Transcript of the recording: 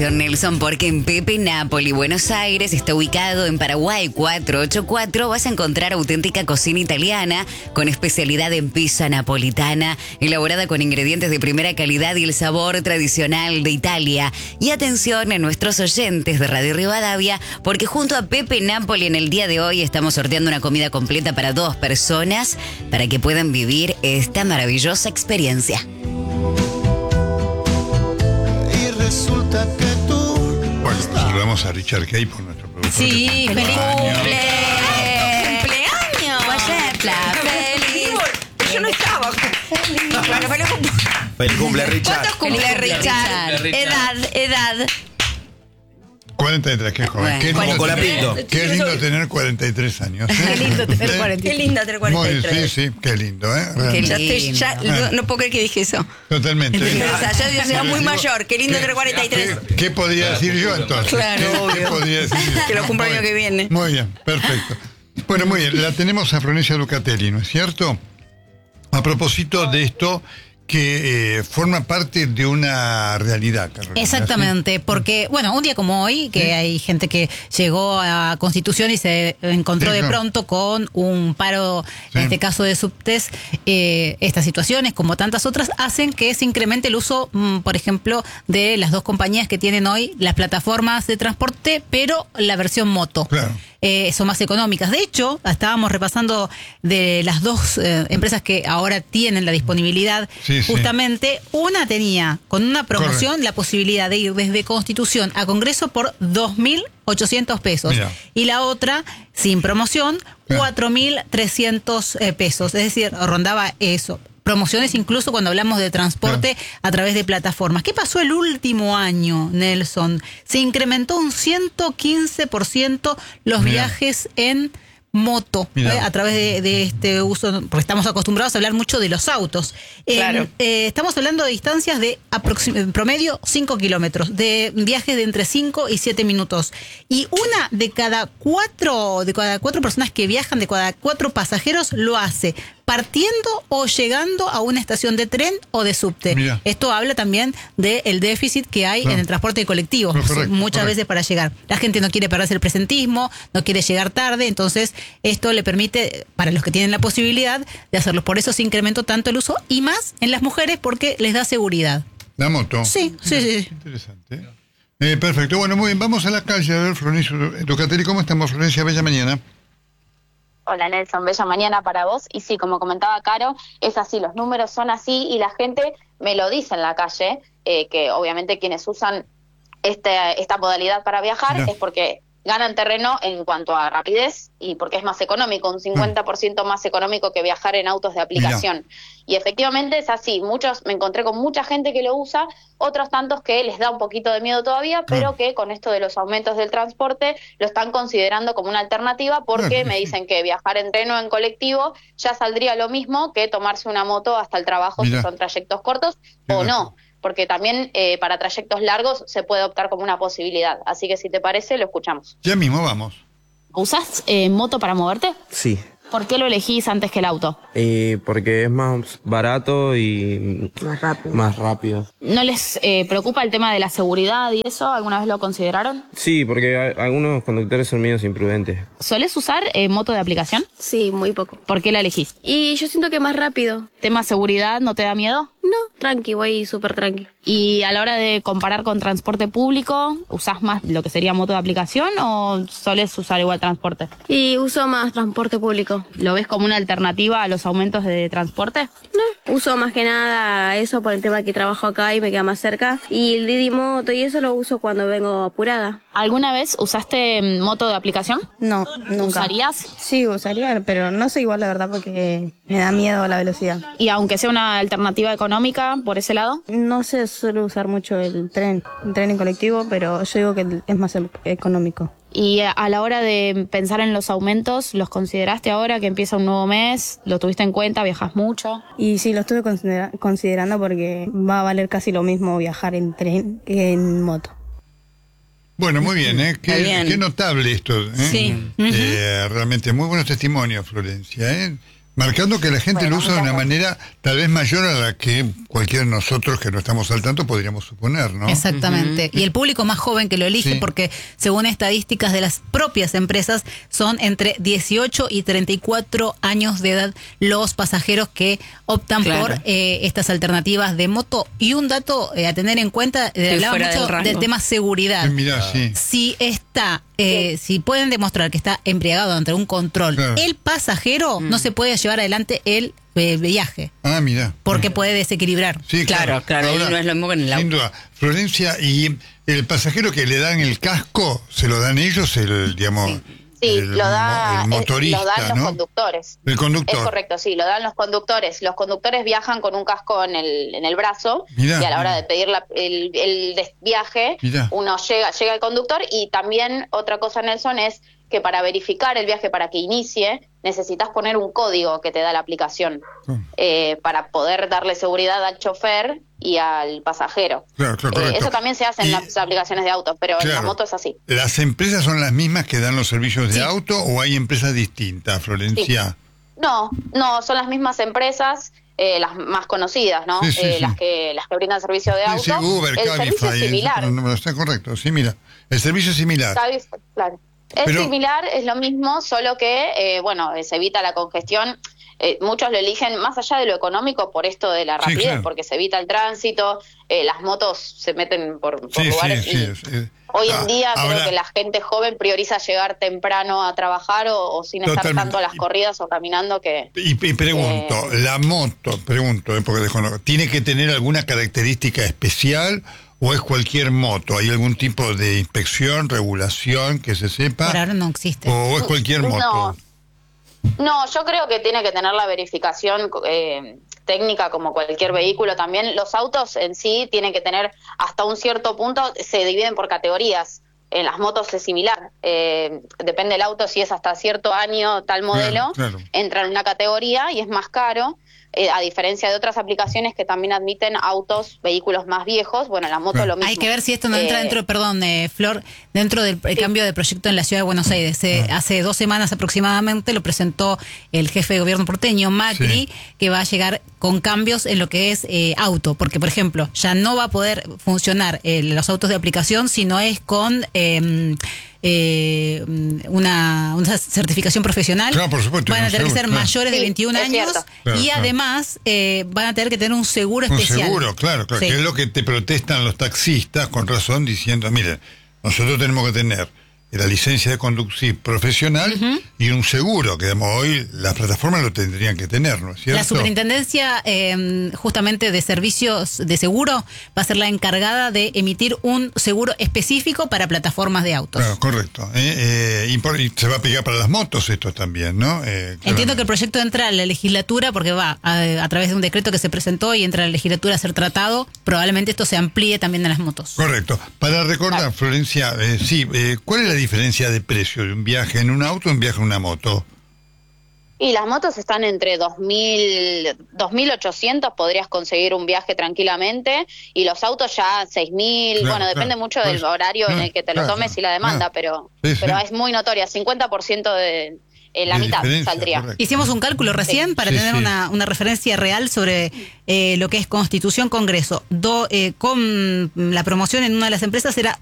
atención, Nelson, porque en Pepe Napoli, Buenos Aires, está ubicado en Paraguay 484. Vas a encontrar auténtica cocina italiana con especialidad en pizza napolitana, elaborada con ingredientes de primera calidad y el sabor tradicional de Italia. Y atención a nuestros oyentes de Radio Rivadavia, porque junto a Pepe Napoli en el día de hoy estamos sorteando una comida completa para 2 personas para que puedan vivir esta maravillosa experiencia. Resulta que tú... Bueno, saludamos a Richard Kay por nuestro productor. Sí, feliz cumple. ¡Cumpleaños! Feliz. Yo no estaba. Feliz cumple, Richard. ¿Cuántos cumple Richard? Edad. 43, qué joven. Qué Como Colapinto. Qué lindo tener 43 años. Qué lindo tener 43. Qué lindo tener 43. Sí, qué lindo, ¿eh? Realmente. No puedo creer que dije eso. Totalmente. O sea, yo soy muy mayor. Qué lindo tener 43. ¿Qué podría decir yo entonces? Claro, ¿Qué podría decir yo? Que lo cumpla el año que viene. Muy bien, perfecto. Bueno, muy bien. La tenemos a Florencia Lucatelli, ¿no es cierto? A propósito de esto, que forma parte de una realidad, Carolina. Exactamente, porque, bueno, un día como hoy, que hay gente que llegó a Constitución y se encontró de pronto con un paro, en este caso de subtes, estas situaciones, como tantas otras, hacen que se incremente el uso, por ejemplo, de las 2 compañías que tienen hoy las plataformas de transporte, pero la versión moto. Claro. Son más económicas. De hecho, estábamos repasando de las 2 empresas que ahora tienen la disponibilidad. Justamente, una tenía con una promoción la posibilidad de ir desde Constitución a Congreso por 2.800 pesos. Mirá. Y la otra, sin promoción, 4.300 pesos. Es decir, rondaba eso. Promociones incluso cuando hablamos de transporte a través de plataformas. ¿Qué pasó el último año, Nelson? Se incrementó un 115% los viajes en moto a través de este uso, porque estamos acostumbrados a hablar mucho de los autos. Claro. Estamos hablando de distancias de en promedio 5 kilómetros, de viajes de entre 5 y 7 minutos. Y una de cada 4 personas que viajan, de cada 4 pasajeros, lo hace partiendo o llegando a una estación de tren o de subte. Mirá. Esto habla también del déficit que hay en el transporte colectivo, muchas veces para llegar. La gente no quiere perderse el presentismo, no quiere llegar tarde, entonces esto le permite, para los que tienen la posibilidad de hacerlo. Por eso se incrementó tanto el uso, y más en las mujeres porque les da seguridad. ¿La moto? Sí. Interesante. Perfecto. Bueno, muy bien. Vamos a la calle a ver, Florencia Lucatelli. ¿Cómo estamos, Florencia? Bella mañana. Hola Nelson, bella mañana para vos. Y sí, como comentaba Caro, es así, los números son así y la gente me lo dice en la calle, que obviamente quienes usan esta modalidad para viajar es porque ganan terreno en cuanto a rapidez y porque es más económico, un 50% más económico que viajar en autos de aplicación. Y efectivamente es así, me encontré con mucha gente que lo usa, otros tantos que les da un poquito de miedo todavía, pero que con esto de los aumentos del transporte lo están considerando como una alternativa porque me dicen que viajar en tren o en colectivo ya saldría lo mismo que tomarse una moto hasta el trabajo si son trayectos cortos o no. Porque también para trayectos largos se puede optar como una posibilidad. Así que si te parece, lo escuchamos. Ya mismo vamos. ¿Usás moto para moverte? Sí. ¿Por qué lo elegís antes que el auto? Porque es más barato y más rápido. ¿No les preocupa el tema de la seguridad y eso? ¿Alguna vez lo consideraron? Sí, porque algunos conductores son medios imprudentes. ¿Solés usar moto de aplicación? Sí, muy poco. ¿Por qué la elegís? Y yo siento que es más rápido. ¿Tema seguridad no te da miedo? No, tranqui, voy súper tranqui. ¿Y a la hora de comparar con transporte público, usás más lo que sería moto de aplicación o solés usar igual transporte? Y uso más transporte público. ¿Lo ves como una alternativa a los aumentos de transporte? No, uso más que nada eso por el tema que trabajo acá y me queda más cerca. Y el Didi Moto y eso lo uso cuando vengo apurada. ¿Alguna vez usaste moto de aplicación? No, nunca. ¿Usarías? Sí, usaría, pero no sé igual la verdad porque me da miedo la velocidad. ¿Y aunque sea una alternativa económica por ese lado? No sé, suelo usar mucho el tren en colectivo, pero yo digo que es más económico. Y a la hora de pensar en los aumentos, ¿los consideraste ahora que empieza un nuevo mes? ¿Lo tuviste en cuenta? ¿Viajas mucho? Y sí, lo estuve considerando porque va a valer casi lo mismo viajar en tren que en moto. Bueno, muy bien, Qué notable esto, Sí. Realmente muy buenos testimonios, Florencia, Marcando que la gente Bueno, lo usa de una muchas manera tal vez mayor a la que cualquiera de nosotros que no estamos al tanto podríamos suponer, ¿no? Exactamente. Y el público más joven que lo elige, Sí. porque según estadísticas de las propias empresas, son entre 18 y 34 años de edad los pasajeros que optan Claro. por estas alternativas de moto. Y un dato a tener en cuenta, hablaba fuera del mucho rango. del tema seguridad. Mirá, sí. Si está, si pueden demostrar que está embriagado ante un control, Claro. el pasajero no se puede llevar adelante el viaje, Ah, mira. porque puede desequilibrar. Sí, Claro, ahí no es lo mismo que en el Sin auto. duda. Florencia, ¿y el pasajero que le dan el casco, se lo dan ellos, digamos, Sí, el lo dan motorista, los ¿no? conductores. El conductor. Es correcto, sí, lo dan los conductores. Los conductores viajan con un casco en el brazo Mirá, y a la hora mirá. de pedir el viaje, Mirá. uno llega el conductor. Y también otra cosa, Nelson, es que para verificar el viaje, para que inicie, necesitas poner un código que te da la aplicación para poder darle seguridad al chofer y al pasajero. Claro, correcto. Eso también se hace en Y- las aplicaciones de autos, pero en la Claro. moto es así. ¿Las empresas son las mismas que dan los servicios de Sí. auto o hay empresas distintas, Florencia? No, son las mismas empresas, las más conocidas, ¿no? Sí, sí, sí. Las que brindan servicio de auto. Sí, Uber, el servicio Cabify, es similar. no, está correcto, sí, mira. El servicio es similar. Claro. Es Pero- similar, es lo mismo, solo que, se evita la congestión. Muchos lo eligen más allá de lo económico por esto de la Sí, rapidez, claro. porque se evita el tránsito, las motos se meten por Sí, lugares. sí, y sí. hoy en día Ahora- creo que la gente joven prioriza llegar temprano a trabajar o sin estar Totalmente. tanto a las corridas o caminando que... Y pregunto, la moto, porque desconozco, ¿tiene que tener alguna característica especial o es cualquier moto? ¿Hay algún tipo de inspección, regulación que se sepa? Por ahora no existe. ¿O es cualquier moto? No, yo creo que tiene que tener la verificación técnica como cualquier vehículo también. Los autos en sí tienen que tener hasta un cierto punto, se dividen por categorías. En las motos es similar. Depende del auto, si es hasta cierto año, tal modelo, Claro. entra en una categoría y es más caro. A diferencia de otras aplicaciones que también admiten vehículos más viejos, bueno, la moto lo mismo. Hay que ver si esto no entra dentro, Flor, dentro del cambio de proyecto en la ciudad de Buenos Aires. Hace 2 semanas aproximadamente lo presentó el jefe de gobierno porteño, Macri, Sí. que va a llegar con cambios en lo que es auto. Porque, por ejemplo, ya no va a poder funcionar los autos de aplicación si no es con una certificación profesional. Claro, por supuesto, Van a un tener que seguro, ser claro. mayores de Sí, 21 es años cierto. Claro, y claro. además van a tener que tener un seguro Un especial. seguro, claro, Sí. que es lo que te protestan los taxistas con razón diciendo, miren, nosotros tenemos que tener la licencia de conducir profesional y un seguro, que digamos, hoy las plataformas lo tendrían que tener, ¿no es cierto? La superintendencia justamente de servicios de seguro va a ser la encargada de emitir un seguro específico para plataformas de autos. Claro, correcto. Y se va a aplicar para las motos esto también, ¿no? Entiendo que el proyecto entra a la legislatura porque va a través de un decreto que se presentó y entra a la legislatura a ser tratado. Probablemente esto se amplíe también a las motos. Correcto. Para recordar, Florencia, ¿cuál es la diferencia de precio de un viaje en un auto y un viaje en una moto? Y las motos están entre 2.000, 2.800, podrías conseguir un viaje tranquilamente, y los autos ya 6.000, Claro, bueno, depende claro. mucho del horario en el que te lo Claro, tomes y la demanda, claro. pero Sí, sí. es muy notoria, 50% de la De mitad diferencia, saldría. correcto. Hicimos un cálculo recién para Sí, tener sí. una referencia real sobre lo que es Constitución Congreso. Con la promoción en una de las empresas era